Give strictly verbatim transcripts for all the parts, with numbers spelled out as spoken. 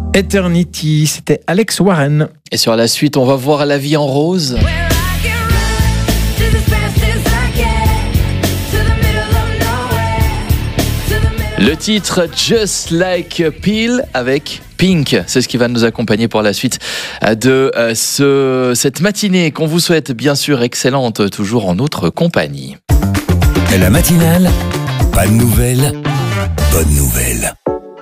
Eternity, c'était Alex Warren. Et sur la suite, on va voir la vie en rose. Le titre Just Like a Pill avec Pink, c'est ce qui va nous accompagner pour la suite de euh, ce, cette matinée qu'on vous souhaite bien sûr excellente, toujours en notre compagnie. La matinale, pas de nouvelles, bonne nouvelle.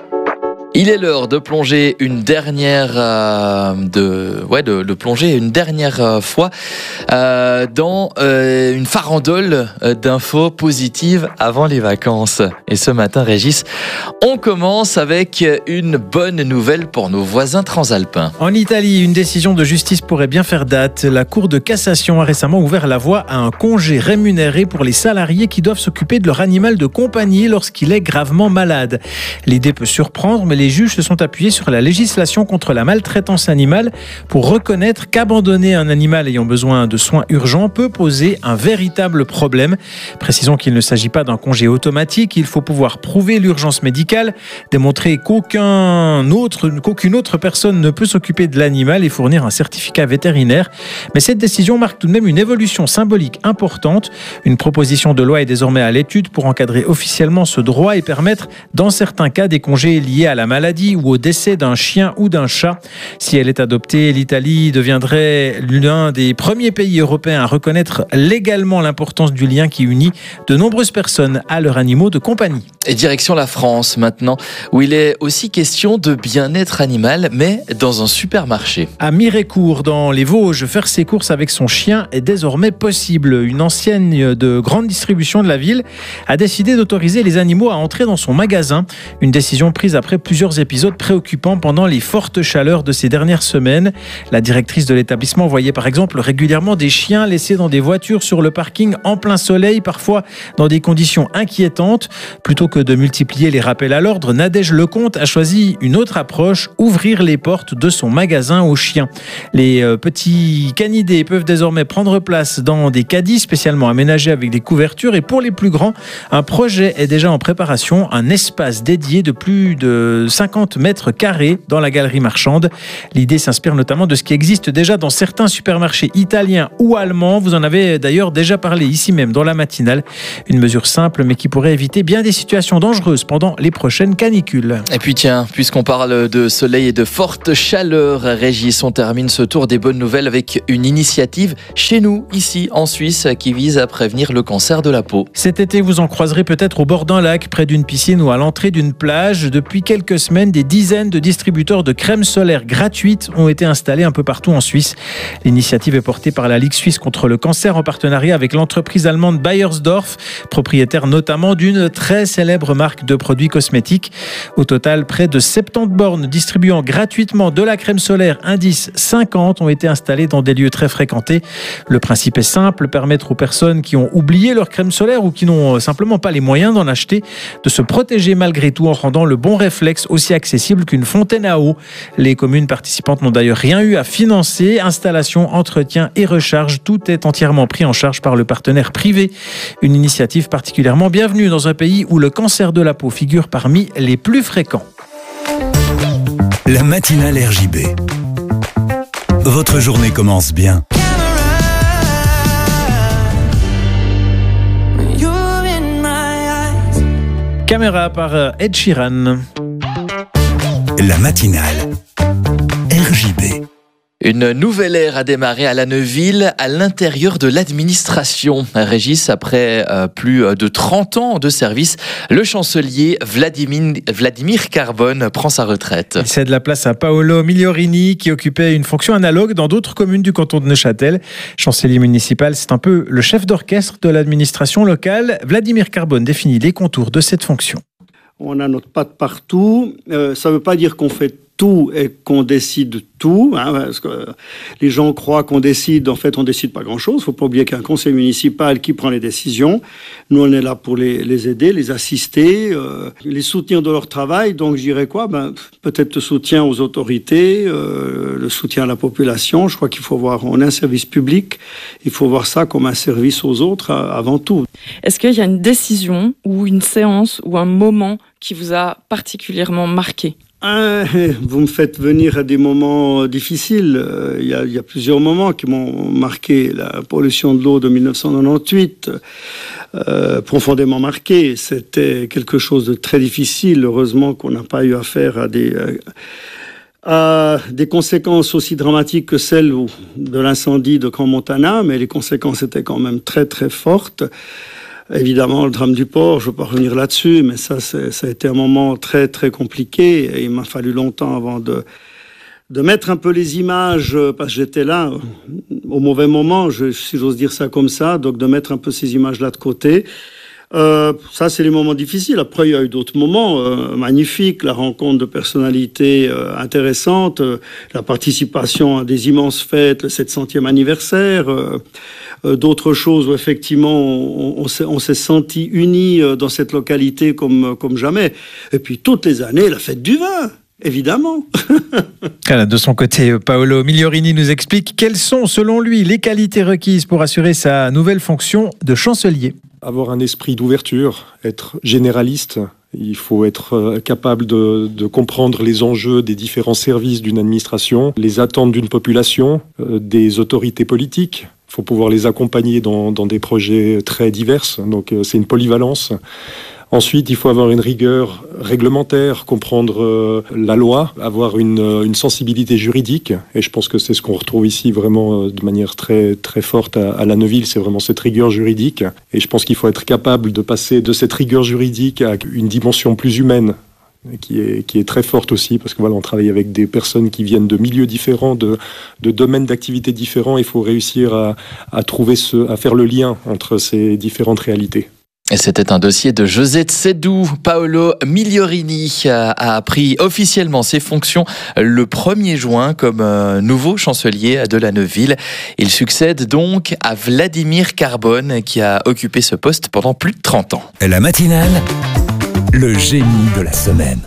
Il est l'heure de plonger une dernière, euh, de, ouais, de, de plonger une dernière euh, fois euh, dans euh, une farandole euh, d'infos positives avant les vacances. Et ce matin, Régis, on commence avec une bonne nouvelle pour nos voisins transalpins. En Italie, une décision de justice pourrait bien faire date. La Cour de cassation a récemment ouvert la voie à un congé rémunéré pour les salariés qui doivent s'occuper de leur animal de compagnie lorsqu'il est gravement malade. L'idée peut surprendre, mais les juges se sont appuyés sur la législation contre la maltraitance animale pour reconnaître qu'abandonner un animal ayant besoin de soins urgents peut poser un véritable problème. Précisons qu'il ne s'agit pas d'un congé automatique, il faut pouvoir prouver l'urgence médicale, démontrer qu'aucun autre, qu'aucune autre personne ne peut s'occuper de l'animal et fournir un certificat vétérinaire. Mais cette décision marque tout de même une évolution symbolique importante. Une proposition de loi est désormais à l'étude pour encadrer officiellement ce droit et permettre, dans certains cas, des congés liés à la maladie ou au décès d'un chien ou d'un chat. Si elle est adoptée, l'Italie deviendrait l'un des premiers pays européens à reconnaître légalement l'importance du lien qui unit de nombreuses personnes à leurs animaux de compagnie. Et direction la France maintenant, où il est aussi question de bien-être animal, mais dans un supermarché. À Mirecourt, dans les Vosges, faire ses courses avec son chien est désormais possible. Une enseigne de grande distribution de la ville a décidé d'autoriser les animaux à entrer dans son magasin. Une décision prise après plusieurs épisodes préoccupants pendant les fortes chaleurs de ces dernières semaines. La directrice de l'établissement voyait par exemple régulièrement des chiens laissés dans des voitures sur le parking en plein soleil, parfois dans des conditions inquiétantes. Plutôt que de multiplier les rappels à l'ordre, Nadège Lecomte a choisi une autre approche, ouvrir les portes de son magasin aux chiens. Les euh, petits canidés peuvent désormais prendre place dans des caddies spécialement aménagés avec des couvertures, et pour les plus grands, un projet est déjà en préparation, un espace dédié de plus de cinquante mètres carrés dans la galerie marchande. L'idée s'inspire notamment de ce qui existe déjà dans certains supermarchés italiens ou allemands. Vous en avez d'ailleurs déjà parlé ici même dans la matinale. Une mesure simple mais qui pourrait éviter bien des situations dangereuses pendant les prochaines canicules. Et puis tiens, puisqu'on parle de soleil et de forte chaleur, Régis, on termine ce tour des bonnes nouvelles avec une initiative chez nous, ici en Suisse, qui vise à prévenir le cancer de la peau. Cet été, vous en croiserez peut-être au bord d'un lac, près d'une piscine ou à l'entrée d'une plage. Depuis quelques semaines, des dizaines de distributeurs de crème solaire gratuites ont été installés un peu partout en Suisse. L'initiative est portée par la Ligue suisse contre le cancer en partenariat avec l'entreprise allemande Bayersdorf, propriétaire notamment d'une très célèbre marque de produits cosmétiques. Au total, près de soixante-dix bornes distribuant gratuitement de la crème solaire indice cinquante ont été installées dans des lieux très fréquentés. Le principe est simple, permettre aux personnes qui ont oublié leur crème solaire ou qui n'ont simplement pas les moyens d'en acheter de se protéger malgré tout en rendant le bon réflexe aussi accessible qu'une fontaine à eau. Les communes participantes n'ont d'ailleurs rien eu à financer. Installation, entretien et recharge, tout est entièrement pris en charge par le partenaire privé. Une initiative particulièrement bienvenue dans un pays où le cancer de la peau figure parmi les plus fréquents. La matinale R J B. Votre journée commence bien. Caméra par Ed Sheeran. La matinale R J B. Une nouvelle ère a démarré à La Neuville, à l'intérieur de l'administration. Régis, après euh, plus de trente ans de service, le chancelier Vladimir, Vladimir Carbone prend sa retraite. Il cède la place à Paolo Migliorini, qui occupait une fonction analogue dans d'autres communes du canton de Neuchâtel. Chancelier municipal, c'est un peu le chef d'orchestre de l'administration locale. Vladimir Carbone définit les contours de cette fonction. On a notre patte partout. Euh, ça ne veut pas dire qu'on fait tout et qu'on décide tout, hein, parce que les gens croient qu'on décide, en fait on décide pas grand-chose. Il ne faut pas oublier qu'il y a un conseil municipal qui prend les décisions. Nous on est là pour les, les aider, les assister, euh, les soutenir dans leur travail. Donc je dirais quoi, ben, peut-être le soutien aux autorités, euh, le soutien à la population. Je crois qu'il faut voir, on est un service public, il faut voir ça comme un service aux autres avant tout. Est-ce qu'il y a une décision ou une séance ou un moment qui vous a particulièrement marqué ? Ah, vous me faites venir à des moments difficiles. Il y a, il y a plusieurs moments qui m'ont marqué. La pollution de l'eau de mille neuf cent quatre-vingt-dix-huit, euh, profondément marqué. C'était quelque chose de très difficile. Heureusement qu'on n'a pas eu affaire à des, à des conséquences aussi dramatiques que celles de l'incendie de Grand Montana, mais les conséquences étaient quand même très très fortes. Évidemment, le drame du port, je ne veux pas revenir là-dessus, mais ça, c'est, ça a été un moment très, très compliqué. Et il m'a fallu longtemps avant de, de mettre un peu les images, parce que j'étais là au mauvais moment, je, si j'ose dire ça comme ça, donc de mettre un peu ces images-là de côté. Euh, ça, c'est les moments difficiles. Après, il y a eu d'autres moments euh, magnifiques, la rencontre de personnalités euh, intéressantes, euh, la participation à des immenses fêtes, le sept centième anniversaire, euh, euh, d'autres choses où effectivement on, on, s'est, on s'est senti unis euh, dans cette localité comme, comme jamais. Et puis toutes les années, la fête du vin. Évidemment. De son côté, Paolo Migliorini nous explique quelles sont, selon lui, les qualités requises pour assurer sa nouvelle fonction de chancelier. Avoir un esprit d'ouverture, être généraliste. Il faut être capable de, de comprendre les enjeux des différents services d'une administration, les attentes d'une population, euh, des autorités politiques. Il faut pouvoir les accompagner dans, dans des projets très divers. Donc euh, c'est une polyvalence. Ensuite, il faut avoir une rigueur réglementaire, comprendre euh, la loi, avoir une, une sensibilité juridique. Et je pense que c'est ce qu'on retrouve ici vraiment euh, de manière très, très forte à, à La Neuville, c'est vraiment cette rigueur juridique. Et je pense qu'il faut être capable de passer de cette rigueur juridique à une dimension plus humaine, qui est, qui est très forte aussi, parce que voilà, on travaille avec des personnes qui viennent de milieux différents, de, de domaines d'activité différents. Il faut réussir à, à trouver ce, à faire le lien entre ces différentes réalités. Et c'était un dossier de José Tsedou. Paolo Migliorini a pris officiellement ses fonctions le premier juin comme nouveau chancelier de La Neuville. Il succède donc à Vladimir Carbone qui a occupé ce poste pendant plus de trente ans. La matinale, le génie de la semaine.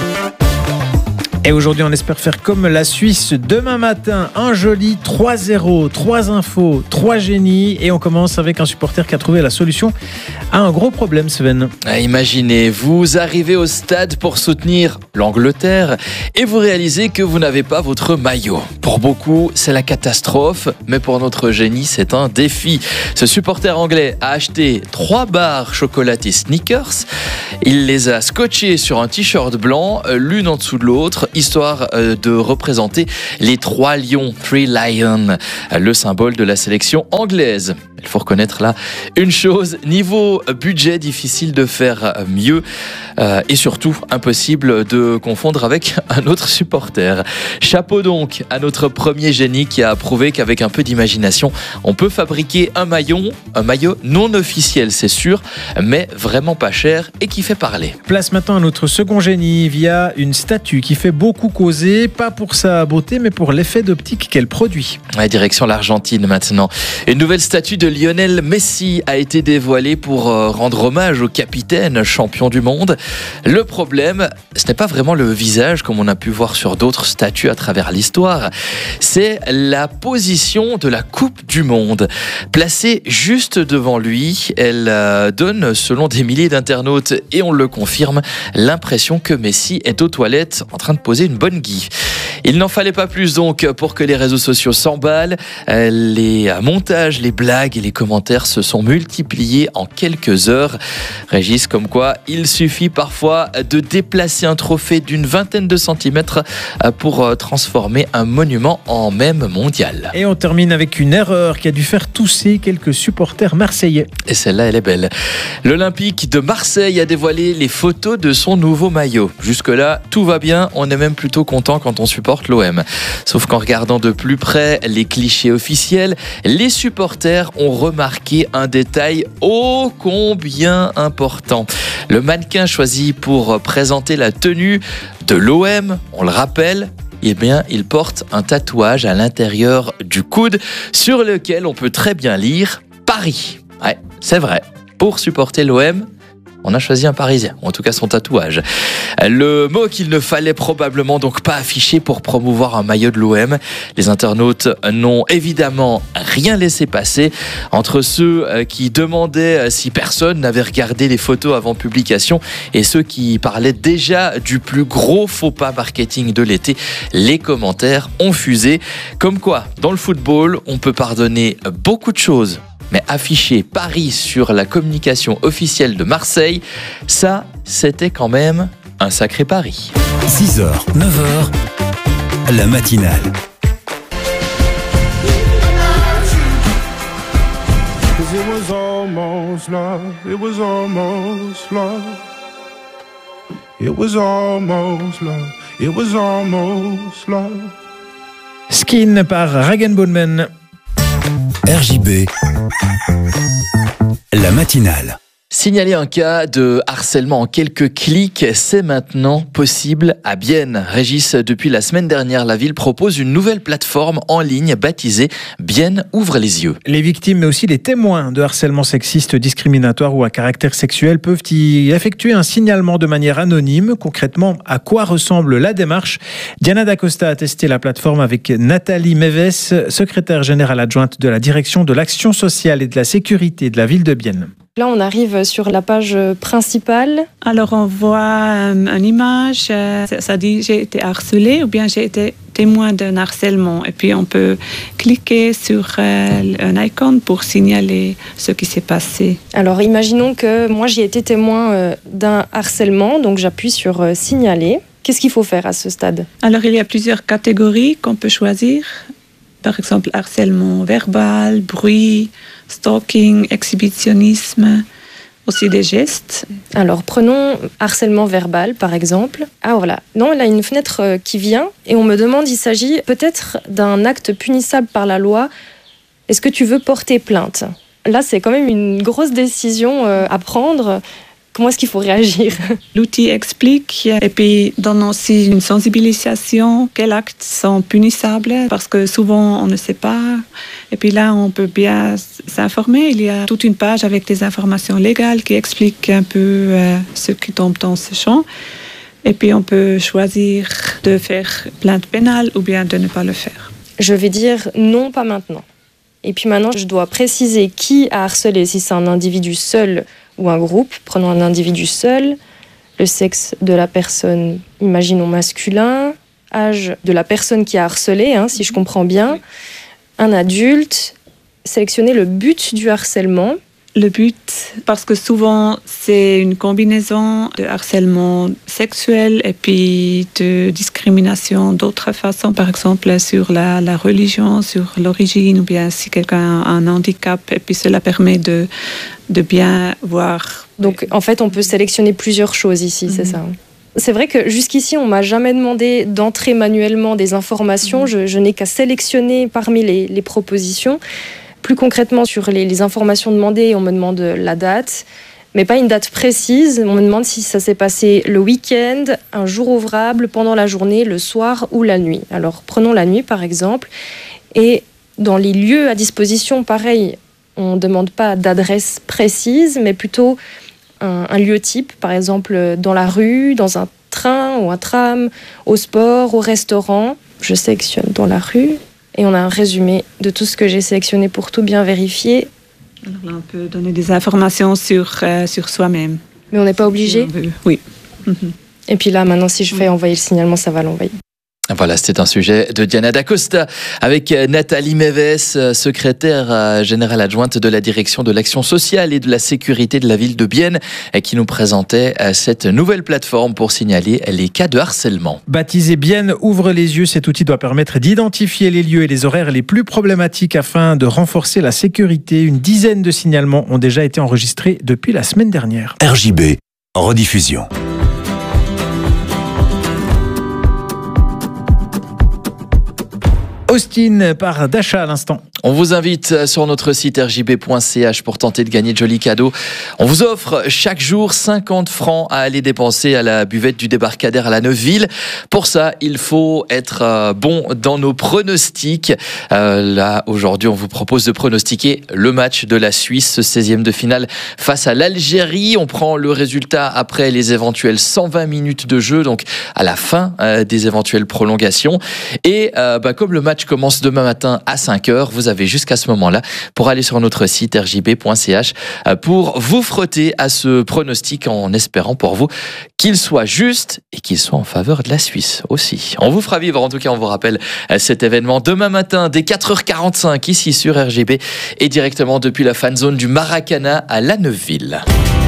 Et aujourd'hui, on espère faire comme la Suisse. Demain matin, un joli trois zéro, trois infos, trois génies. Et on commence avec un supporter qui a trouvé la solution à un gros problème, Sven. Imaginez, vous arrivez au stade pour soutenir l'Angleterre et vous réalisez que vous n'avez pas votre maillot. Pour beaucoup, c'est la catastrophe, mais pour notre génie, c'est un défi. Ce supporter anglais a acheté trois barres chocolatées Snickers. Il les a scotchées sur un t-shirt blanc, l'une en dessous de l'autre, histoire de représenter les trois lions, Three Lions, le symbole de la sélection anglaise. Il faut reconnaître là une chose, niveau budget, difficile de faire mieux euh, et surtout impossible de confondre avec un autre supporter. Chapeau donc à notre premier génie qui a prouvé qu'avec un peu d'imagination, on peut fabriquer un maillot, un maillot non officiel, c'est sûr, mais vraiment pas cher et qui fait parler. Place maintenant à notre second génie via une statue qui fait beaucoup causer, pas pour sa beauté, mais pour l'effet d'optique qu'elle produit. Ouais, direction l'Argentine maintenant. Une nouvelle statue de Lionel Messi a été dévoilée pour rendre hommage au capitaine champion du monde. Le problème, ce n'est pas vraiment le visage comme on a pu voir sur d'autres statues à travers l'histoire, c'est la position de la Coupe du Monde. Placée juste devant lui, elle donne, selon des milliers d'internautes, et on le confirme, l'impression que Messi est aux toilettes en train de poser une bonne guille. Il n'en fallait pas plus donc pour que les réseaux sociaux s'emballent. Les montages, les blagues et les commentaires se sont multipliés en quelques heures. Régis, comme quoi il suffit parfois de déplacer un trophée d'une vingtaine de centimètres pour transformer un monument en mème mondial. Et on termine avec une erreur qui a dû faire tousser quelques supporters marseillais. Et celle-là, elle est belle. L'Olympique de Marseille a dévoilé les photos de son nouveau maillot. Jusque-là, tout va bien. On est même plutôt content quand on supporte l'O M. Sauf qu'en regardant de plus près les clichés officiels, les supporters ont remarqué un détail ô combien important. Le mannequin choisi pour présenter la tenue de l'O M, on le rappelle, eh bien, il porte un tatouage à l'intérieur du coude sur lequel on peut très bien lire Paris. Ouais, c'est vrai. Pour supporter l'O M, On a choisi un Parisien, ou en tout cas son tatouage. Le mot qu'il ne fallait probablement donc pas afficher pour promouvoir un maillot de l'O M. Les internautes n'ont évidemment rien laissé passer. Entre ceux qui demandaient si personne n'avait regardé les photos avant publication et ceux qui parlaient déjà du plus gros faux pas marketing de l'été, les commentaires ont fusé. Comme quoi, dans le football, on peut pardonner beaucoup de choses. Mais afficher Paris sur la communication officielle de Marseille, ça, c'était quand même un sacré pari. six heures, neuf heures, la matinale. It was almost love, it was almost love. It was almost love, it was almost love. Skin par Rag and Bone Man. R J B, la matinale. Signaler un cas de harcèlement en quelques clics, c'est maintenant possible à Bienne. Régis, depuis la semaine dernière, la ville propose une nouvelle plateforme en ligne baptisée Bienne ouvre les yeux. Les victimes, mais aussi les témoins de harcèlement sexiste, discriminatoire ou à caractère sexuel peuvent y effectuer un signalement de manière anonyme. Concrètement, à quoi ressemble la démarche ? Diana D'Acosta a testé la plateforme avec Nathalie Méves, secrétaire générale adjointe de la direction de l'action sociale et de la sécurité de la ville de Bienne. Là, on arrive sur la page principale. Alors, on voit euh, une image, euh, ça dit j'ai été harcelée ou bien j'ai été témoin d'un harcèlement. Et puis, on peut cliquer sur euh, un icône pour signaler ce qui s'est passé. Alors, imaginons que moi, j'ai été témoin euh, d'un harcèlement, donc j'appuie sur euh, signaler. Qu'est-ce qu'il faut faire à ce stade ? Alors, il y a plusieurs catégories qu'on peut choisir. Par exemple, harcèlement verbal, bruit, stalking, exhibitionnisme, aussi des gestes. Alors, prenons harcèlement verbal, par exemple. Ah, voilà. Non, il y a une fenêtre qui vient et on me demande, il s'agit peut-être d'un acte punissable par la loi. Est-ce que tu veux porter plainte ? Là, c'est quand même une grosse décision à prendre. Comment est-ce qu'il faut réagir ? L'outil explique et puis donne aussi une sensibilisation, quels actes sont punissables, parce que souvent on ne sait pas. Et puis là, on peut bien s'informer. Il y a toute une page avec des informations légales qui expliquent un peu euh, ce qui tombe dans ce champ. Et puis on peut choisir de faire plainte pénale ou bien de ne pas le faire. Je vais dire non, pas maintenant. Et puis maintenant, je dois préciser qui a harcelé, si c'est un individu seul ou un groupe. Prenons un individu seul, le sexe de la personne, imaginons masculin, âge de la personne qui a harcelé, hein, si je comprends bien, un adulte, sélectionner le but du harcèlement. Le but, parce que souvent c'est une combinaison de harcèlement sexuel et puis de discrimination d'autres façons, par exemple sur la, la religion, sur l'origine ou bien si quelqu'un a un handicap, et puis cela permet de, de bien voir. Donc en fait on peut sélectionner plusieurs choses ici, mm-hmm. c'est ça. C'est vrai que jusqu'ici, on ne m'a jamais demandé d'entrer manuellement des informations, mm-hmm. je, je n'ai qu'à sélectionner parmi les, les propositions. Plus concrètement, sur les, les informations demandées, on me demande la date, mais pas une date précise. On me demande si ça s'est passé le week-end, un jour ouvrable, pendant la journée, le soir ou la nuit. Alors, prenons la nuit, par exemple. Et dans les lieux à disposition, pareil, on ne demande pas d'adresse précise, mais plutôt un, un lieu type, par exemple dans la rue, dans un train ou un tram, au sport, au restaurant. Je sélectionne dans la rue. Et on a un résumé de tout ce que j'ai sélectionné pour tout bien vérifier. Alors là, on peut donner des informations sur, euh, sur soi-même. Mais on n'est pas obligé ? Si oui. Mm-hmm. Et puis là, maintenant, si je fais envoyer le signalement, ça va l'envoyer. Voilà, c'était un sujet de Diana D'Acosta avec Nathalie Méves, secrétaire générale adjointe de la direction de l'action sociale et de la sécurité de la ville de Bienne, qui nous présentait cette nouvelle plateforme pour signaler les cas de harcèlement. Baptisé Bienne ouvre les yeux, cet outil doit permettre d'identifier les lieux et les horaires les plus problématiques afin de renforcer la sécurité. Une dizaine de signalements ont déjà été enregistrés depuis la semaine dernière. R J B, rediffusion. Austin par Dasha à l'instant. On vous invite sur notre site r j b point c h pour tenter de gagner de jolis cadeaux. On vous offre chaque jour cinquante francs à aller dépenser à la buvette du débarcadère à la Neuville. Pour ça, il faut être bon dans nos pronostics. Euh, là, aujourd'hui, on vous propose de pronostiquer le match de la Suisse, seizième de finale face à l'Algérie. On prend le résultat après les éventuelles cent vingt minutes de jeu, donc à la fin euh, des éventuelles prolongations. Et euh, bah, comme le match commence demain matin à cinq heures, vous avez jusqu'à ce moment-là pour aller sur notre site r j b point c h pour vous frotter à ce pronostic en espérant pour vous qu'il soit juste et qu'il soit en faveur de la Suisse aussi. On vous fera vivre, en tout cas on vous rappelle cet événement demain matin dès quatre heures quarante-cinq ici sur R G B et directement depuis la fan zone du Maracana à La Neuville.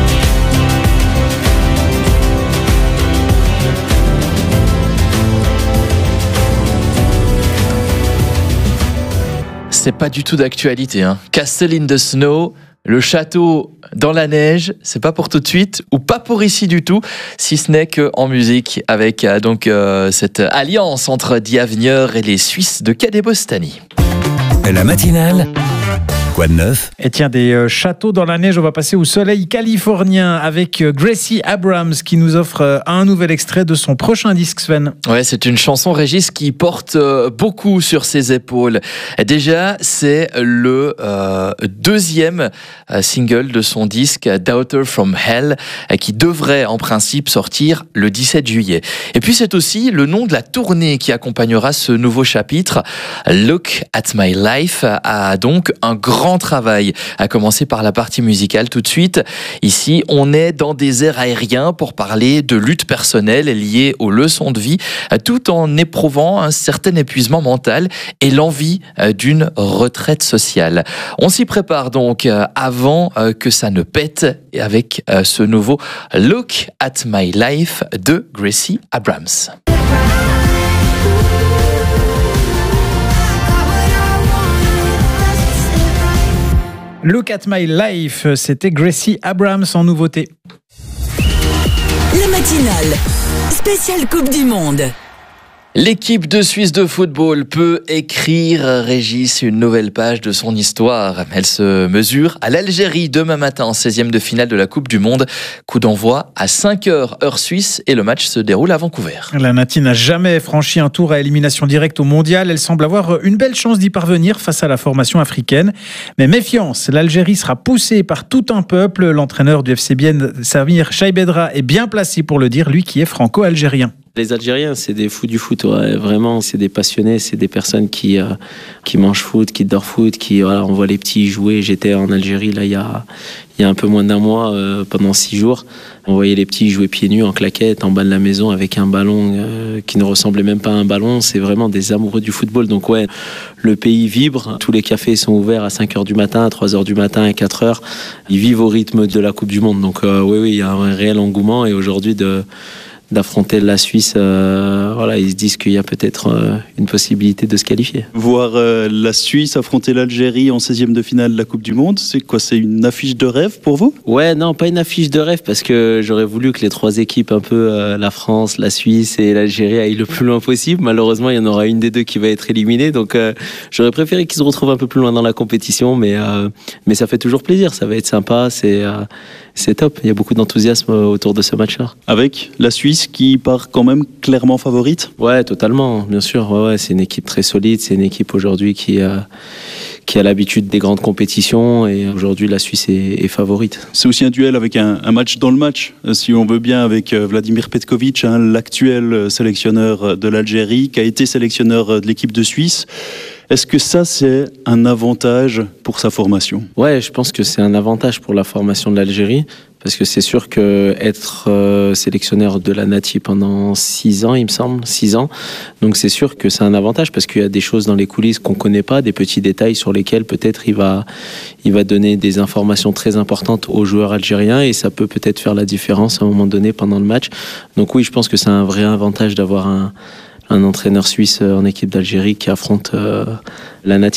C'est pas du tout d'actualité, hein. Castle in the Snow, le château dans la neige, c'est pas pour tout de suite ou pas pour ici du tout, si ce n'est qu'en musique avec euh, donc euh, cette alliance entre Diavenir et les Suisses de Cadet-Bostany. La matinale, quoi de neuf? Et tiens, des euh, châteaux dans la neige, on va passer au soleil californien avec euh, Gracie Abrams qui nous offre euh, un nouvel extrait de son prochain disque, Sven. Ouais, c'est une chanson, Régis, qui porte euh, beaucoup sur ses épaules. Déjà, c'est le euh, deuxième euh, single de son disque Daughter from Hell euh, qui devrait en principe sortir le dix-sept juillet. Et puis c'est aussi le nom de la tournée qui accompagnera ce nouveau chapitre. Look at My Life a donc un grand travail, à commencer par la partie musicale tout de suite. Ici, on est dans des airs aériens pour parler de lutte personnelle liée aux leçons de vie, tout en éprouvant un certain épuisement mental et l'envie d'une retraite sociale. On s'y prépare donc avant que ça ne pète avec ce nouveau Look at My Life de Gracie Abrams. Look at My Life, c'était Gracie Abrams en nouveauté. La matinale, spéciale Coupe du Monde. L'équipe de Suisse de football peut écrire, Régis, une nouvelle page de son histoire. Elle se mesure à l'Algérie demain matin en seizième de finale de la Coupe du Monde. Coup d'envoi à cinq heures heure suisse et le match se déroule à Vancouver. La Nati n'a jamais franchi un tour à élimination directe au mondial. Elle semble avoir une belle chance d'y parvenir face à la formation africaine. Mais méfiance, l'Algérie sera poussée par tout un peuple. L'entraîneur du F C Bienne, Samir Chaibedra, est bien placé pour le dire, lui qui est franco-algérien. Les Algériens, c'est des fous du foot, ouais. Vraiment, c'est des passionnés, c'est des personnes qui, euh, qui mangent foot, qui dorment foot, qui, voilà, on voit les petits jouer. J'étais en Algérie, là, il y a, il y a un peu moins d'un mois, euh, pendant six jours. On voyait les petits jouer pieds nus, en claquettes, en bas de la maison, avec un ballon euh, qui ne ressemblait même pas à un ballon. C'est vraiment des amoureux du football. Donc ouais, le pays vibre. Tous les cafés sont ouverts à cinq heures du matin, à trois heures du matin, à quatre heures. Ils vivent au rythme de la Coupe du Monde. Donc euh, oui, oui, il y a un réel engouement. Et aujourd'hui, de... d'affronter la Suisse, euh, voilà, ils se disent qu'il y a peut-être euh, une possibilité de se qualifier. Voir euh, la Suisse affronter l'Algérie en seizième de finale de la Coupe du Monde, c'est quoi? C'est une affiche de rêve pour vous? Ouais, non, pas une affiche de rêve, parce que j'aurais voulu que les trois équipes, un peu euh, la France, la Suisse et l'Algérie, aillent le plus loin possible. Malheureusement, il y en aura une des deux qui va être éliminée, donc euh, j'aurais préféré qu'ils se retrouvent un peu plus loin dans la compétition, mais, euh, mais ça fait toujours plaisir, ça va être sympa, c'est, euh, c'est top. Il y a beaucoup d'enthousiasme autour de ce match-là. Avec la Suisse qui part quand même clairement favorite? Ouais, totalement, bien sûr. Ouais, ouais, c'est une équipe très solide, c'est une équipe aujourd'hui qui a, qui a l'habitude des grandes compétitions et aujourd'hui la Suisse est, est favorite. C'est aussi un duel avec un, un match dans le match, si on veut bien, avec Vladimir Petkovic, hein, l'actuel sélectionneur de l'Algérie, qui a été sélectionneur de l'équipe de Suisse. Est-ce que ça, c'est un avantage pour sa formation? Ouais, je pense que c'est un avantage pour la formation de l'Algérie, parce que c'est sûr que être euh, sélectionneur de la Nati pendant six ans, il me semble, six ans, donc c'est sûr que c'est un avantage, parce qu'il y a des choses dans les coulisses qu'on connaît pas, des petits détails sur lesquels peut-être il va, il va donner des informations très importantes aux joueurs algériens, et ça peut peut-être faire la différence à un moment donné pendant le match. Donc oui, je pense que c'est un vrai avantage d'avoir un un entraîneur suisse en équipe d'Algérie qui affronte euh, la Nati.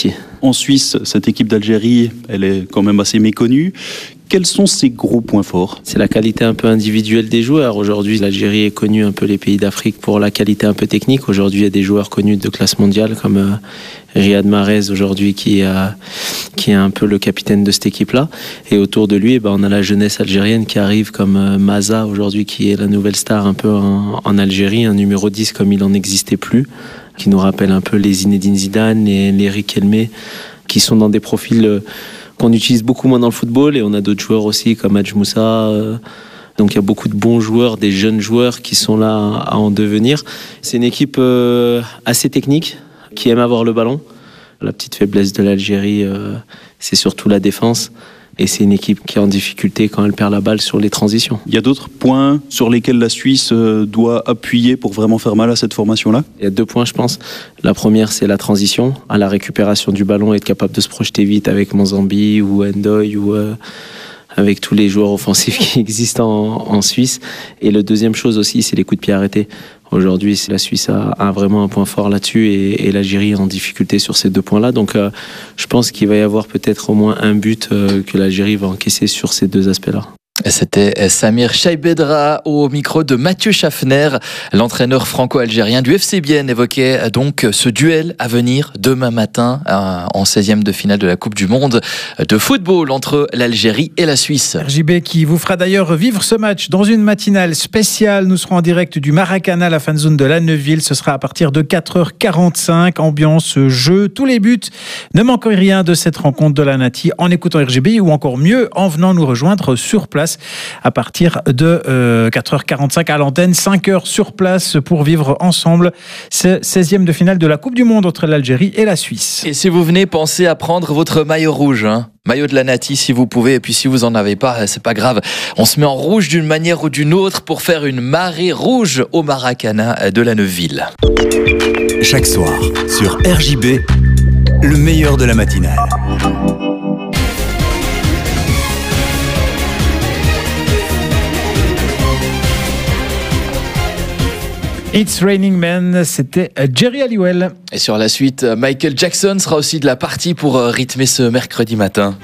En Suisse, cette équipe d'Algérie, elle est quand même assez méconnue. Quels sont ses gros points forts? C'est la qualité un peu individuelle des joueurs. Aujourd'hui, l'Algérie est connue un peu les pays d'Afrique pour la qualité un peu technique. Aujourd'hui, il y a des joueurs connus de classe mondiale comme euh, Riyad Mahrez aujourd'hui qui, euh, qui est un peu le capitaine de cette équipe-là. Et autour de lui, eh ben, on a la jeunesse algérienne qui arrive comme euh, Maza aujourd'hui qui est la nouvelle star un peu en, en Algérie, un numéro dix comme il n'en existait plus, qui nous rappelle un peu les Zinedine Zidane, les, les Riquelme, qui sont dans des profils... Euh, qu'on utilise beaucoup moins dans le football, et on a d'autres joueurs aussi comme Hadj Moussa. Euh, donc il y a beaucoup de bons joueurs, des jeunes joueurs qui sont là à en devenir. C'est une équipe euh, assez technique, qui aime avoir le ballon. La petite faiblesse de l'Algérie, euh, c'est surtout la défense. Et c'est une équipe qui est en difficulté quand elle perd la balle sur les transitions. Il y a d'autres points sur lesquels la Suisse doit appuyer pour vraiment faire mal à cette formation-là? Il y a deux points, je pense. La première, c'est la transition, à la récupération du ballon, être capable de se projeter vite avec Monzambi ou Ndoye ou euh, avec tous les joueurs offensifs qui existent en, en Suisse. Et la deuxième chose aussi, c'est les coups de pied arrêtés. Aujourd'hui, la Suisse a, a vraiment un point fort là-dessus et, et l'Algérie est en difficulté sur ces deux points-là. Donc, euh, je pense qu'il va y avoir peut-être au moins un but euh, que l'Algérie va encaisser sur ces deux aspects-là. C'était Samir Chaibedra au micro de Mathieu Schaffner, l'entraîneur franco-algérien du F C Bienne, évoquait donc ce duel à venir demain matin en seizième de finale de la Coupe du Monde de football entre l'Algérie et la Suisse. R J B qui vous fera d'ailleurs vivre ce match dans une matinale spéciale. Nous serons en direct du Maracana, la fanzone de La Neuville. Ce sera à partir de quatre heures quarante-cinq. Ambiance, jeu, tous les buts. Ne manquez rien de cette rencontre de la Nati en écoutant R J B ou encore mieux en venant nous rejoindre sur place à partir de euh, quatre heures quarante-cinq à l'antenne, cinq heures sur place pour vivre ensemble ce seizième de finale de la Coupe du Monde entre l'Algérie et la Suisse. Et si vous venez, pensez à prendre votre maillot rouge, hein. Maillot de la Nati si vous pouvez, et puis si vous en avez pas, c'est pas grave. On se met en rouge d'une manière ou d'une autre pour faire une marée rouge au Maracana de la Neuville. Chaque soir, sur R J B, le meilleur de la matinale. It's Raining Men, c'était Jerry Halliwell. Et sur la suite, Michael Jackson sera aussi de la partie pour rythmer ce mercredi matin.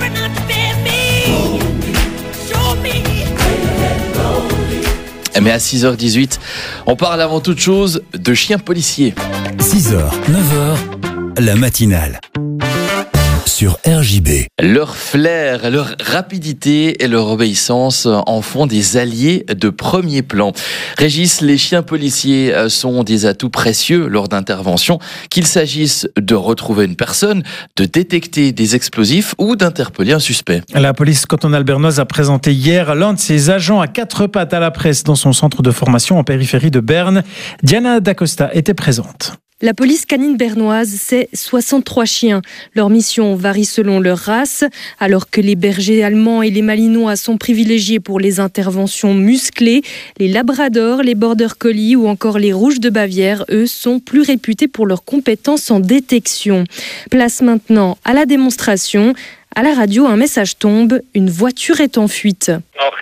Mais à six heures dix-huit, on parle avant toute chose de chiens policiers. six heures, neuf heures, la matinale. Sur R J B. Leur flair, leur rapidité et leur obéissance en font des alliés de premier plan. Régis, les chiens policiers sont des atouts précieux lors d'interventions, qu'il s'agisse de retrouver une personne, de détecter des explosifs ou d'interpeller un suspect. La police cantonale bernoise a présenté hier l'un de ses agents à quatre pattes à la presse dans son centre de formation en périphérie de Berne. Diana Dacosta était présente. La police canine bernoise, c'est soixante-trois chiens. Leur mission varie selon leur race, alors que les bergers allemands et les malinois sont privilégiés pour les interventions musclées. Les labradors, les border collies ou encore les rouges de Bavière, eux, sont plus réputés pour leurs compétences en détection. Place maintenant à la démonstration. À la radio, un message tombe, une voiture est en fuite.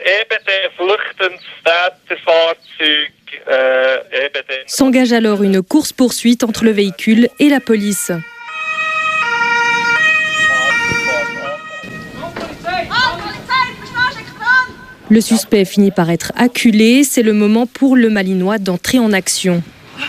S'engage alors une course-poursuite entre le véhicule et la police. Le suspect finit par être acculé. C'est le moment pour le Malinois d'entrer en action.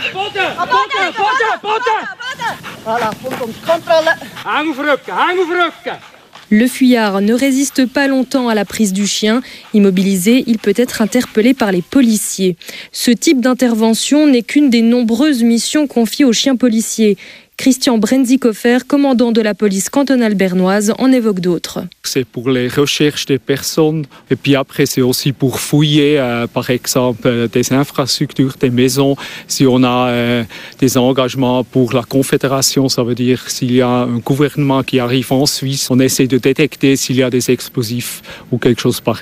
Le fuyard ne résiste pas longtemps à la prise du chien. Immobilisé, il peut être interpellé par les policiers. Ce type d'intervention n'est qu'une des nombreuses missions confiées aux chiens policiers. Christian Brenzikofer, commandant de la police cantonale bernoise, en évoque d'autres. C'est pour les recherches des personnes et puis après c'est aussi pour fouiller euh, par exemple des infrastructures, des maisons. Si on a euh, des engagements pour la Confédération, ça veut dire s'il y a un gouvernement qui arrive en Suisse, on essaie de détecter s'il y a des explosifs ou quelque chose pareil.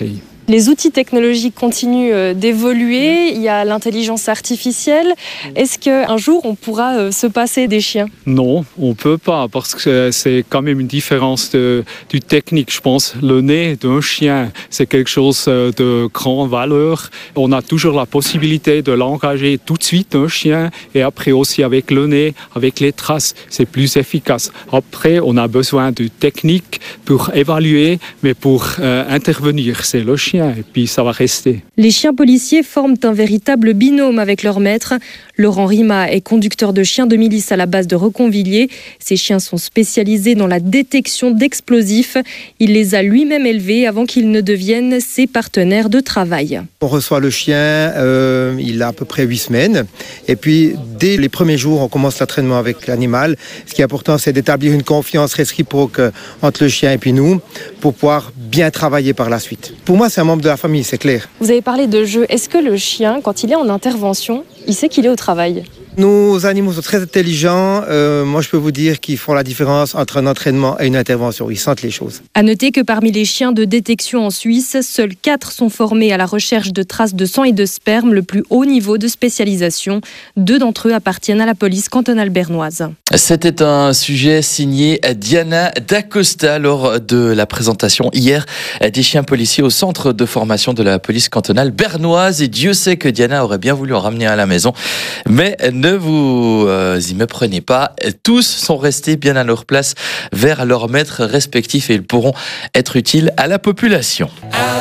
Les outils technologiques continuent d'évoluer, il y a l'intelligence artificielle. Est-ce qu'un jour on pourra se passer des chiens? Non, on ne peut pas parce que c'est quand même une différence de, de technique. Je pense le nez d'un chien, c'est quelque chose de grande valeur. On a toujours la possibilité de l'engager tout de suite, un chien, et après aussi avec le nez, avec les traces, c'est plus efficace. Après, on a besoin de technique pour évaluer, mais pour euh, intervenir, c'est le chien, et puis ça va rester. Les chiens policiers forment un véritable binôme avec leur maître. Laurent Rima est conducteur de chiens de milice à la base de Reconvilliers. Ces chiens sont spécialisés dans la détection d'explosifs. Il les a lui-même élevés avant qu'ils ne deviennent ses partenaires de travail. On reçoit le chien, euh, il a à peu près huit semaines. Et puis, dès les premiers jours, on commence l'entraînement avec l'animal. Ce qui est important, c'est d'établir une confiance réciproque entre le chien et puis nous, pour pouvoir bien travailler par la suite. Pour moi, c'est un membre de la famille, c'est clair. Vous avez parlé de jeu. Est-ce que le chien, quand il est en intervention, il sait qu'il est au travail ? Nos animaux sont très intelligents. Euh, moi, je peux vous dire qu'ils font la différence entre un entraînement et une intervention. Ils sentent les choses. À noter que parmi les chiens de détection en Suisse, seuls quatre sont formés à la recherche de traces de sang et de sperme, le plus haut niveau de spécialisation. Deux d'entre eux appartiennent à la police cantonale bernoise. C'était un sujet signé Diana Dacosta lors de la présentation hier des chiens policiers au centre de formation de la police cantonale bernoise. Et Dieu sait que Diana aurait bien voulu en ramener à la maison, mais ne vous euh, y méprenez pas. Tous sont restés bien à leur place vers leurs maîtres respectifs et ils pourront être utiles à la population.